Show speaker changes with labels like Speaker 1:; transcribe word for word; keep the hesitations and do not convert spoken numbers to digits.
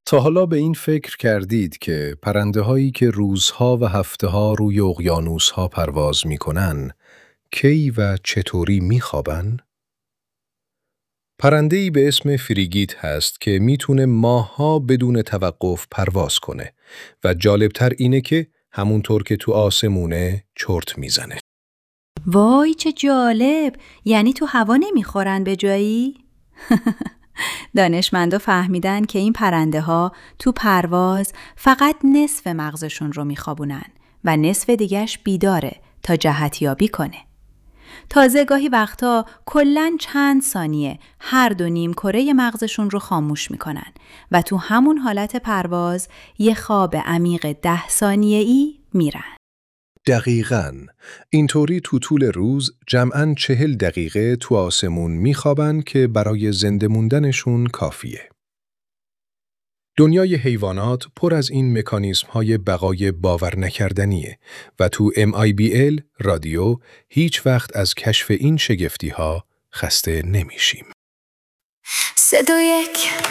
Speaker 1: تا حالا به این فکر کردید که پرنده‌هایی که روزها و هفته‌ها روی اقیانوس‌ها پرواز می‌کنن، کی و چطوری می‌خوابن؟ پرنده‌ای به اسم فریگیت هست که میتونه ماه‌ها بدون توقف پرواز کنه و جالبتر اینه که همونطور که تو آسمونه چرت میزنه.
Speaker 2: وای چه جالب! یعنی تو هوا نمیخورن به جایی؟ دانشمندا فهمیدن که این پرنده ها تو پرواز فقط نصف مغزشون رو میخوابونن و نصف دیگه‌ش بیداره تا جهتیابی کنه. تازه گاهی وقتا کلاً چند ثانیه هر دو نیم کره مغزشون رو خاموش میکنن و تو همون حالت پرواز یه خواب عمیق ده ثانیه‌ای میرن.
Speaker 1: دقیقاً. اینطوری تو طول روز جمعاً چهل دقیقه تو آسمون میخوابن که برای زنده موندنشون کافیه. دنیای حیوانات پر از این مکانیزم‌های بقای باور نکردنیه و تو ام آی بی ال رادیو هیچ وقت از کشف این شگفتی‌ها خسته نمیشیم.
Speaker 3: سه دو یک